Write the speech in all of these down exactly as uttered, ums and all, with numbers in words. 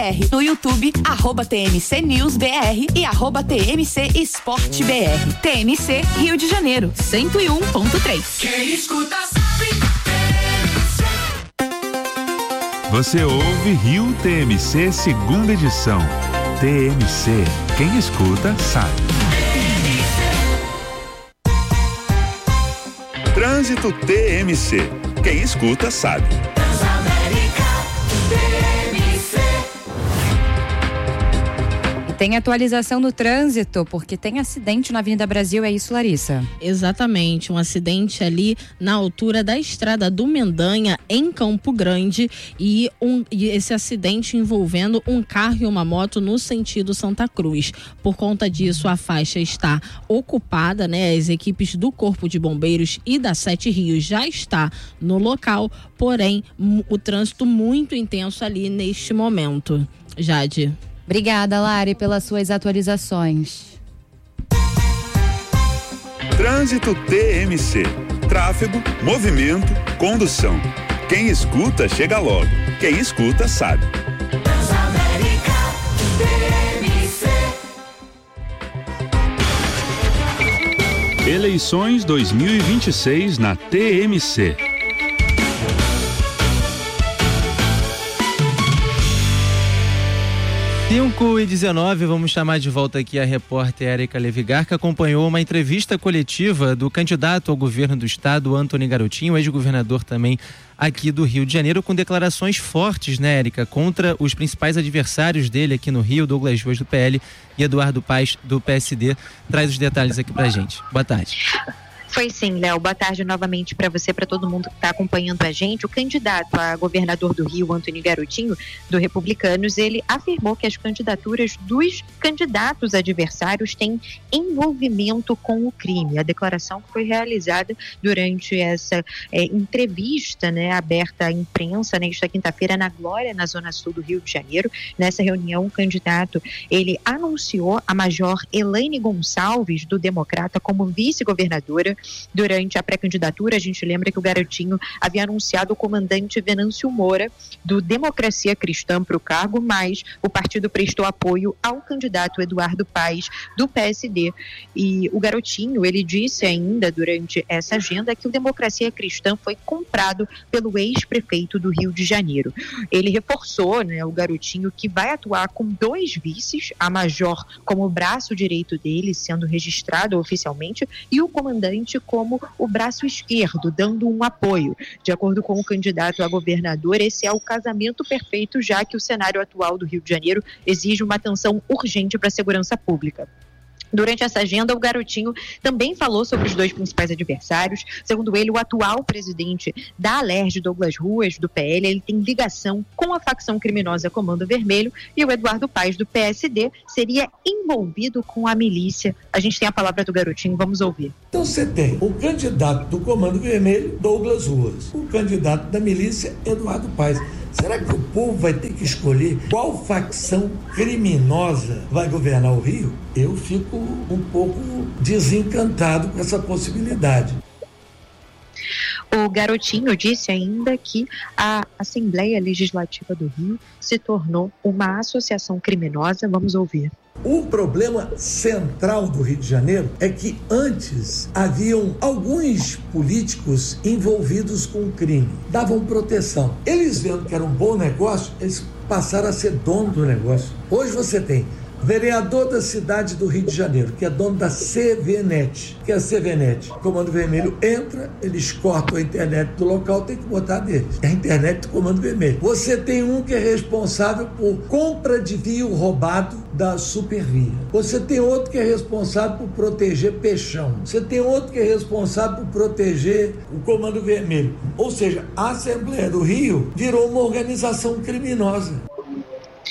R. No YouTube, arroba T M C News B R e arroba T M C Esporte B R. T M C Rio de Janeiro, cento e um ponto três. Quem escuta sabe. Você ouve Rio T M C segunda edição. T M C, quem escuta sabe. Trânsito T M C, quem escuta sabe. Tem atualização no trânsito, porque tem acidente na Avenida Brasil, é isso, Larissa? Exatamente, um acidente ali na altura da Estrada do Mendanha, em Campo Grande, e, um, e esse acidente envolvendo um carro e uma moto no sentido Santa Cruz. Por conta disso, a faixa está ocupada, né? As equipes do Corpo de Bombeiros e da Sete Rios já está no local, porém, o trânsito muito intenso ali neste momento. Jade. Obrigada, Lari, pelas suas atualizações. Trânsito T M C. Tráfego, movimento, condução. Quem escuta, chega logo. Quem escuta, sabe. Transamérica T M C. Eleições dois mil e vinte e seis na T M C. cinco e dezenove, vamos chamar de volta aqui a repórter Érica Levigar, que acompanhou uma entrevista coletiva do candidato ao governo do estado, Antony Garotinho, ex-governador também aqui do Rio de Janeiro, com declarações fortes, né, Érica, contra os principais adversários dele aqui no Rio, Douglas Ruas do P L e Eduardo Paes do P S D. Traz os detalhes aqui pra gente. Boa tarde. Foi sim, Léo. Boa tarde novamente para você, para todo mundo que está acompanhando a gente. O candidato a governador do Rio, Antony Garotinho, do Republicanos, ele afirmou que as candidaturas dos candidatos adversários têm envolvimento com o crime. A declaração foi realizada durante essa é, entrevista, né, aberta à imprensa nesta quinta-feira na Glória, na zona sul do Rio de Janeiro. Nessa reunião, o candidato ele anunciou a Major Elaine Gonçalves, do Democrata, como vice-governadora. Durante a pré-candidatura, a gente lembra que o Garotinho havia anunciado o comandante Venâncio Moura, do Democracia Cristã, para o cargo, mas o partido prestou apoio ao candidato Eduardo Paes, do P S D. E o Garotinho, ele disse ainda durante essa agenda que o Democracia Cristã foi comprado pelo ex-prefeito do Rio de Janeiro. Ele reforçou, né, o Garotinho, que vai atuar com dois vices, a Major como braço direito dele, sendo registrado oficialmente, e o comandante como o braço esquerdo, dando um apoio. De acordo com o candidato a governador, esse é o casamento perfeito, já que o cenário atual do Rio de Janeiro exige uma atenção urgente para a segurança pública. Durante essa agenda, o Garotinho também falou sobre os dois principais adversários. Segundo ele, o atual presidente da Alerj, Douglas Ruas, do P L, ele tem ligação com a facção criminosa Comando Vermelho, e o Eduardo Paes, do P S D, seria envolvido com a milícia. A gente tem a palavra do Garotinho, vamos ouvir. Então você tem o candidato do Comando Vermelho, Douglas Ruas, o candidato da milícia, Eduardo Paes. Será que o povo vai ter que escolher qual facção criminosa vai governar o Rio? Eu fico um pouco desencantado com essa possibilidade. O Garotinho disse ainda que a Assembleia Legislativa do Rio se tornou uma associação criminosa. Vamos ouvir. O problema central do Rio de Janeiro é que antes haviam alguns políticos envolvidos com o crime, davam proteção. Eles vendo que era um bom negócio, eles passaram a ser dono do negócio. Hoje você tem vereador da cidade do Rio de Janeiro, que é dono da C V Net, que é a C V Net. O Comando Vermelho entra, eles cortam a internet do local, tem que botar deles. É a internet do Comando Vermelho. Você tem um que é responsável por compra de fio roubado da Supervia. Você tem outro que é responsável por proteger Peixão. Você tem outro que é responsável por proteger o Comando Vermelho. Ou seja, a Assembleia do Rio virou uma organização criminosa.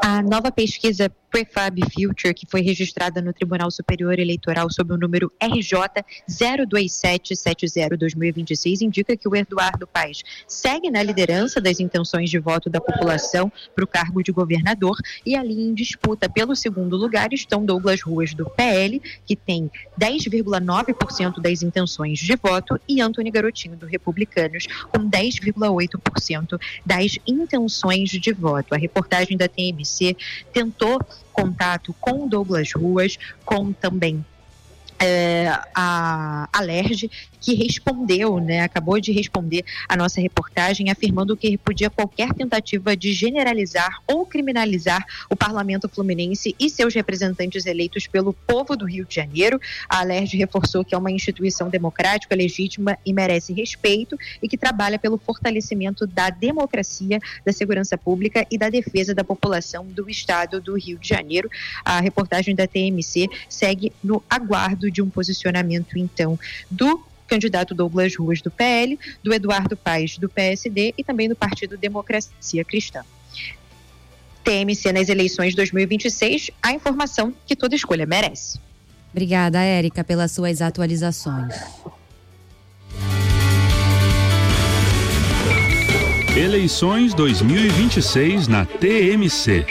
A nova pesquisa Prefab Future, que foi registrada no Tribunal Superior Eleitoral sob o número R J zero dois sete sete zero barra dois mil e vinte e seis, indica que o Eduardo Paes segue na liderança das intenções de voto da população para o cargo de governador, e ali em disputa pelo segundo lugar estão Douglas Ruas, do P L, que tem dez vírgula nove por cento das intenções de voto, e Antônio Garotinho, do Republicanos, com dez vírgula oito por cento das intenções de voto. A reportagem da T M C tentou contato com Douglas Ruas, com também é, a Alerj, que respondeu, né, acabou de responder a nossa reportagem, afirmando que repudia qualquer tentativa de generalizar ou criminalizar o Parlamento Fluminense e seus representantes eleitos pelo povo do Rio de Janeiro. A Alerj reforçou que é uma instituição democrática, legítima e merece respeito, e que trabalha pelo fortalecimento da democracia, da segurança pública e da defesa da população do estado do Rio de Janeiro. A reportagem da T M C segue no aguardo de um posicionamento, então, do candidato Douglas Ruas, do P L, do Eduardo Paes, do P S D e também do Partido Democracia Cristã. T M C nas eleições de dois mil e vinte e seis, a informação que toda escolha merece. Obrigada, Érica, pelas suas atualizações. Eleições dois mil e vinte e seis na T M C.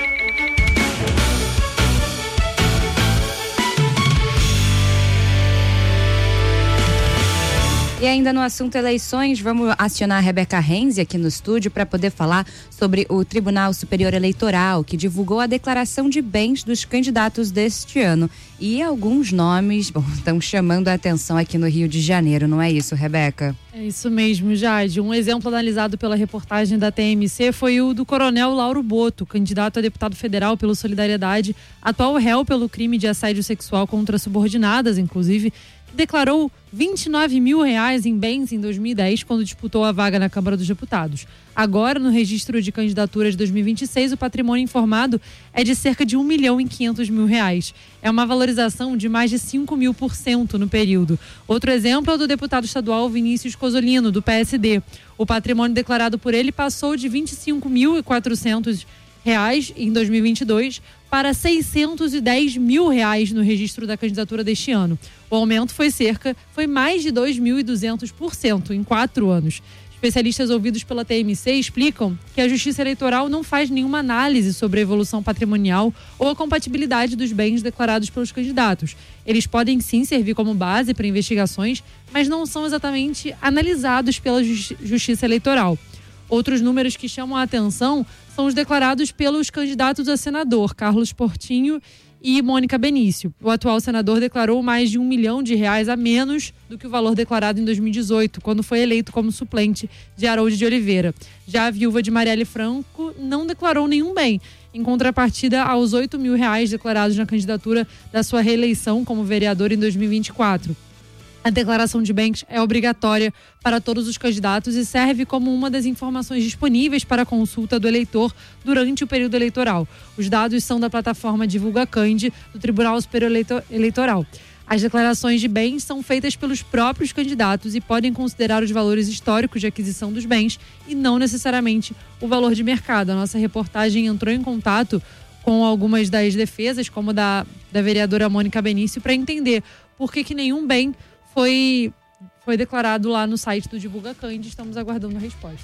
E ainda no assunto eleições, vamos acionar a Rebeca Renzi aqui no estúdio para poder falar sobre o Tribunal Superior Eleitoral, que divulgou a declaração de bens dos candidatos deste ano. E alguns nomes, bom, estão chamando a atenção aqui no Rio de Janeiro, não é isso, Rebeca? É isso mesmo, Jade. Um exemplo analisado pela reportagem da T M C foi o do coronel Lauro Boto, candidato a deputado federal pelo Solidariedade, atual réu pelo crime de assédio sexual contra subordinadas, inclusive, que declarou vinte e nove mil reais em bens em dois mil e dez, quando disputou a vaga na Câmara dos Deputados. Agora, no registro de candidatura de dois mil e vinte e seis, o patrimônio informado é de cerca de um milhão e quinhentos mil reais. É uma valorização de mais de cinco mil por cento no período. Outro exemplo é o do deputado estadual Vinícius Cosolino, do P S D. O patrimônio declarado por ele passou de vinte e cinco mil e quatrocentos reais em dois mil e vinte e dois para seiscentos e dez mil reais no registro da candidatura deste ano. O aumento foi cerca, foi mais de dois mil e duzentos por cento em quatro anos. Especialistas ouvidos pela T M C explicam que a Justiça Eleitoral não faz nenhuma análise sobre a evolução patrimonial ou a compatibilidade dos bens declarados pelos candidatos. Eles podem sim servir como base para investigações, mas não são exatamente analisados pela Justiça Eleitoral. Outros números que chamam a atenção são os declarados pelos candidatos a senador, Carlos Portinho e Mônica Benício. O atual senador declarou mais de um milhão de reais a menos do que o valor declarado em dois mil e dezoito, quando foi eleito como suplente de Harold de Oliveira. Já a viúva de Marielle Franco não declarou nenhum bem, em contrapartida aos oito mil reais declarados na candidatura da sua reeleição como vereador em dois mil e vinte e quatro. A declaração de bens é obrigatória para todos os candidatos e serve como uma das informações disponíveis para consulta do eleitor durante o período eleitoral. Os dados são da plataforma Divulga Cand do Tribunal Superior Eleitoral. As declarações de bens são feitas pelos próprios candidatos e podem considerar os valores históricos de aquisição dos bens e não necessariamente o valor de mercado. A nossa reportagem entrou em contato com algumas das defesas, como da, da vereadora Mônica Benício, para entender por que que nenhum bem Foi, foi declarado lá no site do Divulga Cand. Estamos aguardando a resposta.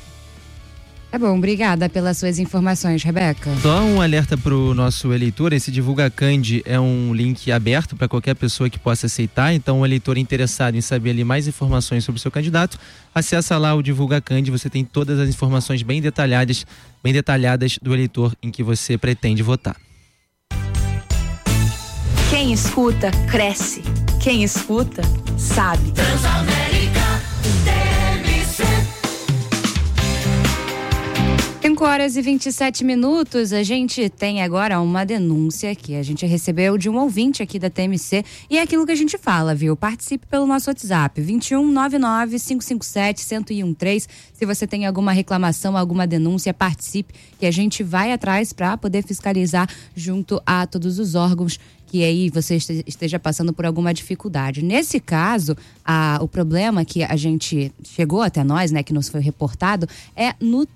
Tá bom, obrigada pelas suas informações, Rebeca. Só um alerta para o nosso eleitor: esse Divulga Cand é um link aberto para qualquer pessoa que possa aceitar. Então, o eleitor interessado em saber ali mais informações sobre o seu candidato, acessa lá o Divulga Cand. Você tem todas as informações bem detalhadas, bem detalhadas do eleitor em que você pretende votar. Quem escuta, cresce. Quem escuta, sabe. Transamérica T M C. cinco horas e vinte e sete minutos. A gente tem agora uma denúncia que a gente recebeu de um ouvinte aqui da T M C, e é aquilo que a gente fala, viu? Participe pelo nosso WhatsApp vinte e um, nove nove, cinco cinco sete, um zero um três. Se você tem alguma reclamação, alguma denúncia, participe, que a gente vai atrás para poder fiscalizar junto a todos os órgãos que aí você esteja passando por alguma dificuldade. Nesse caso, a, o problema que a gente chegou até nós, né, que nos foi reportado, é no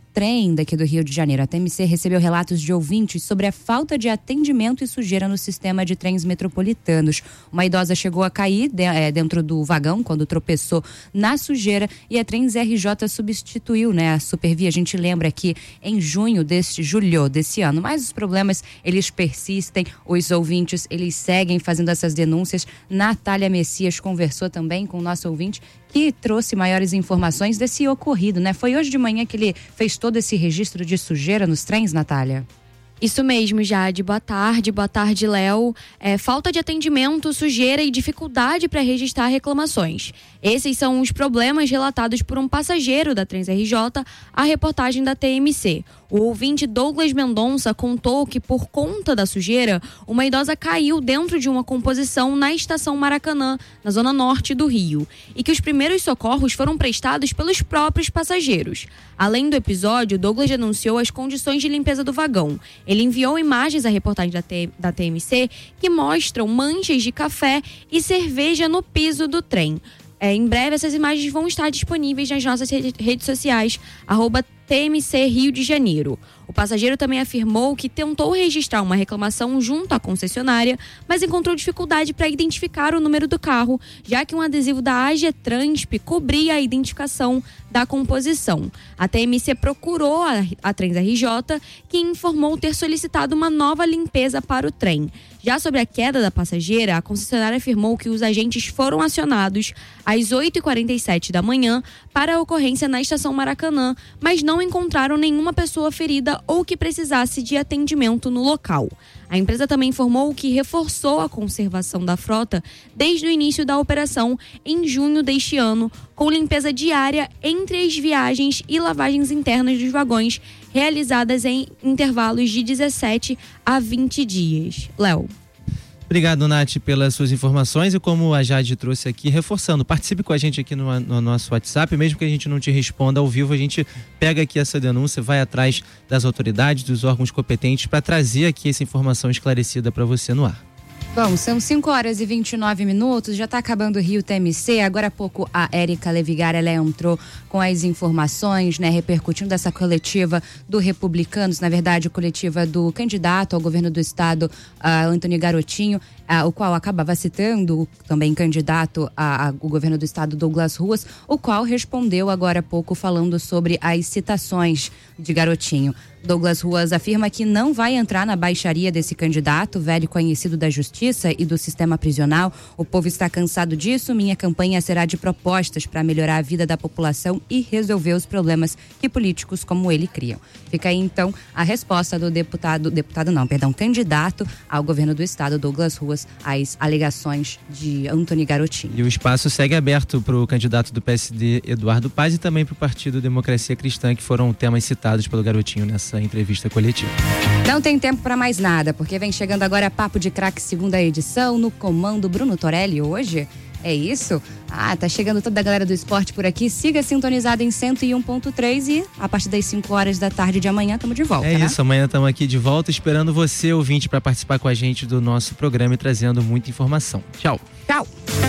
trem daqui do Rio de Janeiro. A T M C recebeu relatos de ouvintes sobre a falta de atendimento e sujeira no sistema de trens metropolitanos. Uma idosa chegou a cair de, é, dentro do vagão quando tropeçou na sujeira e a Trens R J substituiu, né, a Supervia. A gente lembra que em junho deste, julho desse ano, mas os problemas, eles persistem, os ouvintes, eles seguem fazendo essas denúncias. Natália Messias conversou também com o nosso ouvinte que trouxe maiores informações desse ocorrido, né? Foi hoje de manhã que ele fez todo esse registro de sujeira nos trens, Natália? Isso mesmo, Jade. Boa tarde, boa tarde, Léo. É, falta de atendimento, sujeira e dificuldade para registrar reclamações. Esses são os problemas relatados por um passageiro da Trens R J à reportagem da T M C. O ouvinte Douglas Mendonça contou que, por conta da sujeira, uma idosa caiu dentro de uma composição na estação Maracanã, na zona norte do Rio, e que os primeiros socorros foram prestados pelos próprios passageiros. Além do episódio, Douglas denunciou as condições de limpeza do vagão. Ele enviou imagens à reportagem da, T, da T M C que mostram manchas de café e cerveja no piso do trem. É, em breve, essas imagens vão estar disponíveis nas nossas redes sociais, arroba T M C Rio de Janeiro. O passageiro também afirmou que tentou registrar uma reclamação junto à concessionária, mas encontrou dificuldade para identificar o número do carro, já que um adesivo da AGETRANSP cobria a identificação da composição. A T M C procurou a, a Trens R J, que informou ter solicitado uma nova limpeza para o trem. Já sobre a queda da passageira, a concessionária afirmou que os agentes foram acionados às oito e quarenta e sete da manhã para a ocorrência na estação Maracanã, mas não encontraram nenhuma pessoa ferida ou que precisasse de atendimento no local. A empresa também informou que reforçou a conservação da frota desde o início da operação em junho deste ano, com limpeza diária entre as viagens e lavagens internas dos vagões, realizadas em intervalos de dezessete a vinte dias. Léo. Obrigado, Nath, pelas suas informações e como a Jade trouxe aqui, reforçando, participe com a gente aqui no, no nosso WhatsApp, mesmo que a gente não te responda ao vivo, a gente pega aqui essa denúncia, vai atrás das autoridades, dos órgãos competentes para trazer aqui essa informação esclarecida para você no ar. Bom, são cinco horas e vinte e nove minutos, já está acabando o Rio T M C. Agora há pouco a Érica Levigar, ela entrou com as informações, né, repercutindo essa coletiva do Republicanos, na verdade, coletiva do candidato ao governo do estado, uh, Antony Garotinho, uh, o qual acabava citando também candidato ao governo do estado, Douglas Ruas, o qual respondeu agora há pouco falando sobre as citações de Garotinho. Douglas Ruas afirma que não vai entrar na baixaria desse candidato, velho conhecido da justiça e do sistema prisional. O povo está cansado disso. Minha campanha será de propostas para melhorar a vida da população e resolver os problemas que políticos como ele criam. Fica aí então a resposta do deputado, deputado não, perdão, candidato ao governo do estado, Douglas Ruas, às alegações de Antony Garotinho. E o espaço segue aberto para o candidato do P S D, Eduardo Paes, e também para o Partido Democracia Cristã, que foram temas citados pelo Garotinho nessa entrevista coletiva. Não tem tempo para mais nada, porque vem chegando agora Papo de Craque, segunda edição, no comando Bruno Torelli hoje. É isso? Ah, tá chegando toda a galera do esporte por aqui. Siga sintonizado em cento e um ponto três e a partir das cinco horas da tarde de amanhã estamos de volta, É né? isso, amanhã estamos aqui de volta esperando você, ouvinte, para participar com a gente do nosso programa e trazendo muita informação. Tchau. Tchau.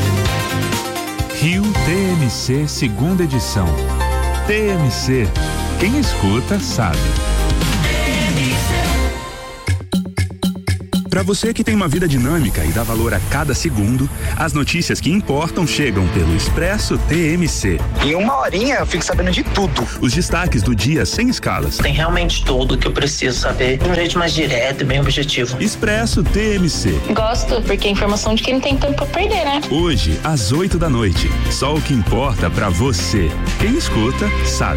Rio T M C, segunda edição. T M C, quem escuta sabe. Para você que tem uma vida dinâmica e dá valor a cada segundo, as notícias que importam chegam pelo Expresso T M C. Em uma horinha eu fico sabendo de tudo. Os destaques do dia sem escalas. Tem realmente tudo que eu preciso saber de um jeito mais direto e bem objetivo. Expresso T M C. Gosto, porque é informação de quem não tem tempo pra perder, né? Hoje, às oito da noite. Só o que importa pra você. Quem escuta, sabe.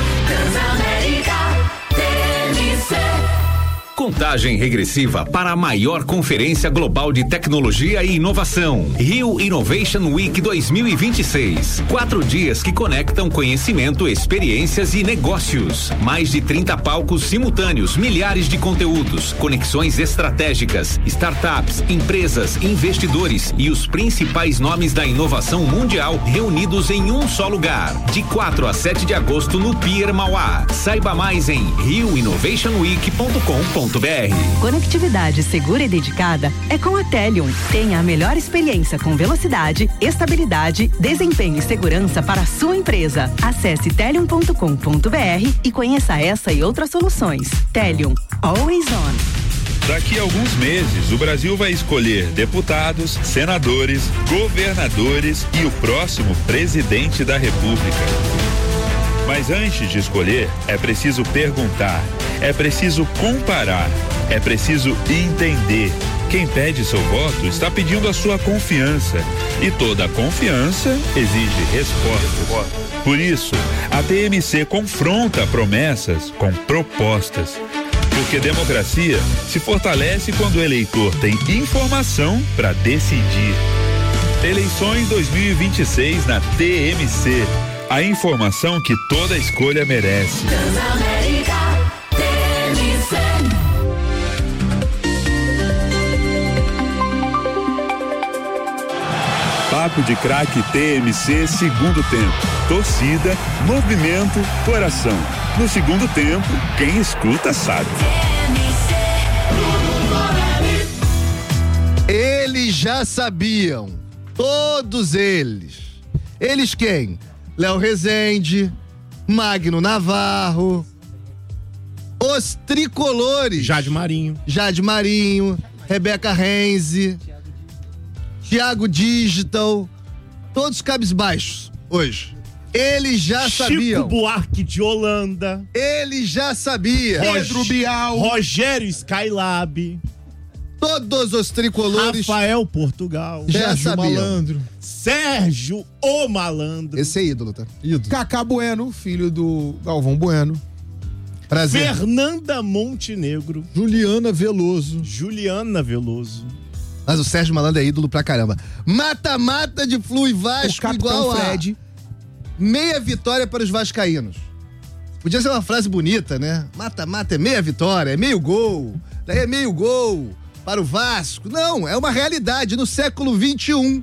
Contagem regressiva para a maior conferência global de tecnologia e inovação. Rio Innovation Week dois mil e vinte e seis. Quatro dias que conectam conhecimento, experiências e negócios. Mais de trinta palcos simultâneos, milhares de conteúdos, conexões estratégicas, startups, empresas, investidores e os principais nomes da inovação mundial reunidos em um só lugar. De quatro a sete de agosto no Pier Mauá. Saiba mais em rio innovation week ponto com ponto br. ponto b r. Conectividade segura e dedicada é com a Telium. Tenha a melhor experiência com velocidade, estabilidade, desempenho e segurança para a sua empresa. Acesse telium ponto com ponto b r e conheça essa e outras soluções. Telium, always on. Daqui a alguns meses, o Brasil vai escolher deputados, senadores, governadores e o próximo presidente da República. Mas antes de escolher, é preciso perguntar, é preciso comparar, é preciso entender. Quem pede seu voto está pedindo a sua confiança. E toda confiança exige resposta. Por isso, a T M C confronta promessas com propostas. Porque democracia se fortalece quando o eleitor tem informação para decidir. Eleições dois mil e vinte e seis na T M C. A informação que toda escolha merece. Papo de Craque T M C, segundo tempo. Torcida, movimento, coração. No segundo tempo, quem escuta sabe. Eles já sabiam. Todos eles. Eles quem? Léo Rezende, Magno Navarro, os tricolores. Jade Marinho. Jade Marinho, Rebeca Renze, Thiago Digital, todos cabisbaixos hoje. Eles já Chico sabiam. Chico Buarque de Holanda. Eles já sabiam. Pedro Bial. Rogério Skylab. Todos os tricolores. Rafael Portugal. Já Sérgio sabiam. Malandro. Sérgio o Malandro. Esse é ídolo, tá? Ídolo. Cacá Bueno, filho do Galvão Bueno. Prazer. Fernanda Montenegro. Juliana Veloso. Juliana Veloso. Mas o Sérgio Malandro é ídolo pra caramba. Mata-mata de Flu e Vasco o igual Fred. a meia vitória para os vascaínos. Podia ser uma frase bonita, né? Mata-mata é meia vitória, é meio gol. Daí é meio gol para o Vasco. Não, é uma realidade. No século vinte e um,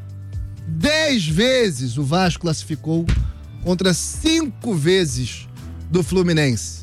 dez vezes o Vasco classificou contra cinco vezes do Fluminense.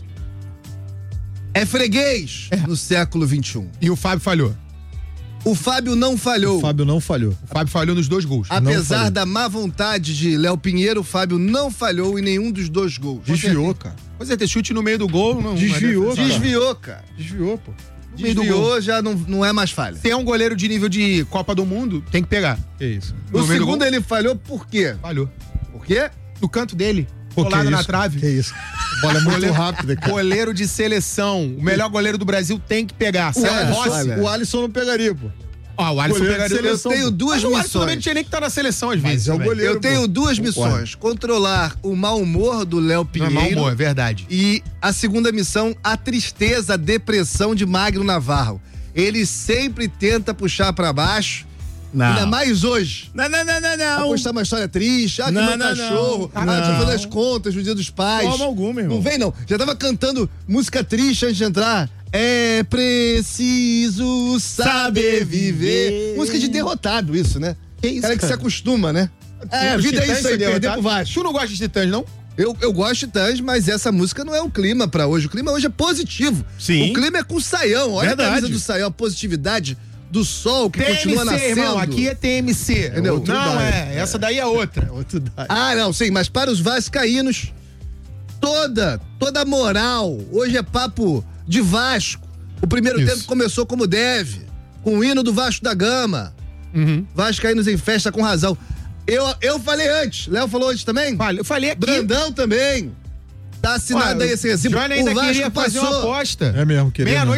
É freguês é. no século vinte e um. E o Fábio falhou. O Fábio não falhou. O Fábio não falhou. O Fábio falhou nos dois gols. Apesar da má vontade de Léo Pinheiro, o Fábio não falhou em nenhum dos dois gols. Desviou, cara. Pois é, ter chute no meio do gol. Não, Desviou, cara. Desviou, cara. Desviou, pô. No Desviou, já não, não é mais falha. Se é um goleiro de nível de Copa do Mundo, tem que pegar. Que isso. O no segundo ele falhou por quê? Falhou. Por quê? No canto dele. Pô, colado na isso? trave. Que isso. A bola é muito goleiro, rápida, cara. Goleiro de seleção. O melhor goleiro do Brasil tem que pegar. O, é, Rossi, o Alisson não pegaria, pô. Ó, o Alisson pegaria. Eu tenho duas Mas missões. O Alisson também não tinha nem que estar na seleção às vezes. É o goleiro, eu tenho pô. duas missões. Controlar o mau humor do Léo Pinheiro. Não é mau humor, é verdade. E a segunda missão, a tristeza, a depressão de Magno Navarro. Ele sempre tenta puxar pra baixo. Não. Ainda mais hoje. Não, não, não, não, não. Apostar uma história triste. Ah, que não, meu não, cachorro. não. Ah, não. deixa eu fazer as contas no dia dos pais. Forma alguma, irmão. Não vem, não. Já tava cantando música triste antes de entrar. É preciso saber viver. Música de derrotado, isso, né? Que isso, cara, cara que se acostuma, né? É, a vida é isso aí, perder pro Vasco. Tu não gosta de Titãs, não? Eu, eu gosto de Titãs, mas essa música não é o clima pra hoje. O clima hoje é positivo. Sim. O clima é com o Saião. Olha Verdade. a camisa do Saião, a positividade do sol que T M C, continua nascendo. Irmão, aqui é T M C. É não, daí. é. Essa daí é outra. É outro daí. Ah, não, sim, mas para os vascaínos, toda, toda a moral. Hoje é papo de Vasco. O primeiro Isso. tempo começou como deve, com o hino do Vasco da Gama. Uhum. Vascaínos em festa com razão. Eu, eu falei antes, Léo falou antes também? Falei, eu falei aqui. Brandão também. Tá assinado Olha, aí esse recibo. Johnny ainda o Vasco queria fazer passou. uma aposta. É mesmo, queria. Meia-noite